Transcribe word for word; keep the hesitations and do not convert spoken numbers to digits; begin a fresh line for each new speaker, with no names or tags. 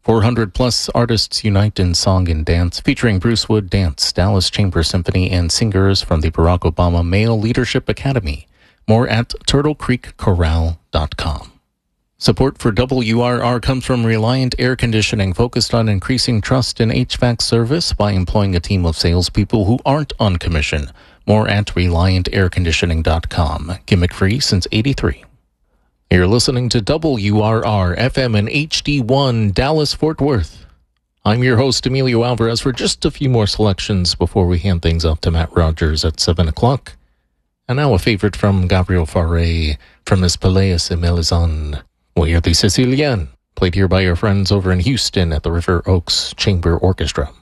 four hundred plus artists unite in song and dance, featuring Bruce Wood Dance, Dallas Chamber Symphony, and singers from the Barack Obama Male Leadership Academy. More at turtle creek chorale dot com. Support for W R R comes from Reliant Air Conditioning, focused on increasing trust in H V A C service by employing a team of salespeople who aren't on commission. More at reliant air conditioning dot com. Gimmick-free since eighty-three. You're listening to W R R F M and H D one Dallas-Fort Worth. I'm your host, Emilio Alvarez, for just a few more selections before we hand things off to Matt Rogers at seven o'clock. And now a favorite from Gabriel Fauré from his Pelléas et Mélisande, We Are the Sicilian, played here by our friends over in Houston at the River Oaks Chamber Orchestra.